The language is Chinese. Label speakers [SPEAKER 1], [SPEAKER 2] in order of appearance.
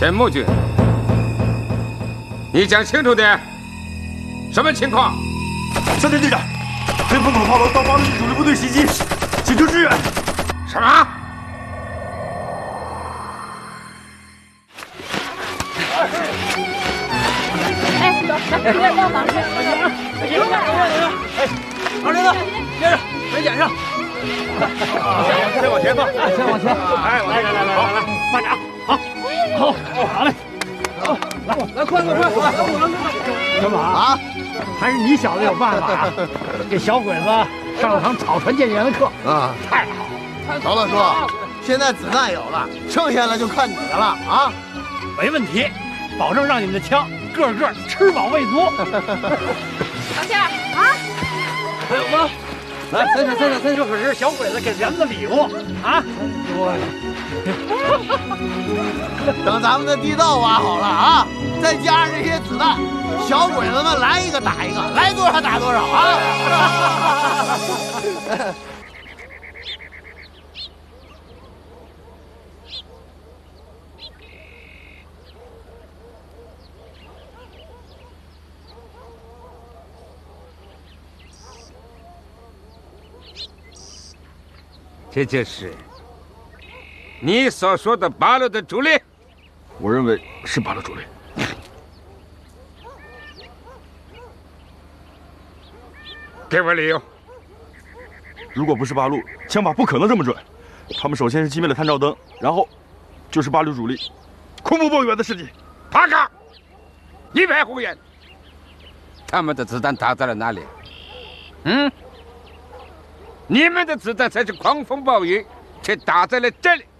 [SPEAKER 1] 钱木君，你讲清楚点，什么情况？
[SPEAKER 2] 山田队长，黑风口炮楼到八路军主力部队袭击，请求支援。
[SPEAKER 1] 什么？
[SPEAKER 3] 来，帮忙！
[SPEAKER 4] 二林子，接着，没捡上。
[SPEAKER 2] 先往前放，
[SPEAKER 4] 先往前。
[SPEAKER 2] 哎，来，慢点，好嘞，
[SPEAKER 4] 来，快！
[SPEAKER 5] 干嘛啊？还是你小子有办法啊！给小鬼子上了堂草船借箭的课
[SPEAKER 6] 啊，
[SPEAKER 5] 太好！
[SPEAKER 6] 曹大叔，现在子弹有了，剩下的就看你的了啊！
[SPEAKER 5] 没问题，保证让你们的枪个个吃饱喂足。
[SPEAKER 3] 小倩啊，
[SPEAKER 5] 还有吗？来，三这可是小鬼子给咱们的礼物啊！
[SPEAKER 6] 等咱们的地道挖好了啊，再加上这些子弹，小鬼子们来一个打一个，来多少打多少啊！
[SPEAKER 1] 这就是你所说的八路的主力？
[SPEAKER 2] 我认为是八路主力。
[SPEAKER 1] 给我理由。
[SPEAKER 2] 如果不是八路，枪法不可能这么准。他们首先是击灭了探照灯，然后就是八路主力空步抱怨的事迹。
[SPEAKER 1] 趴下！你别胡言。他们的子弹打在了哪里？你们的子弹才是狂风暴雨，却打在了这里。